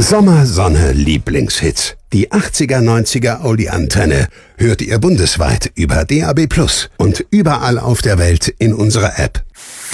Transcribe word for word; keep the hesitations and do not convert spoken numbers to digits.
Sommersonne Lieblingshits. Die achtziger, neunziger Oldie-Antenne hört ihr bundesweit über D A B plus und überall auf der Welt in unserer App.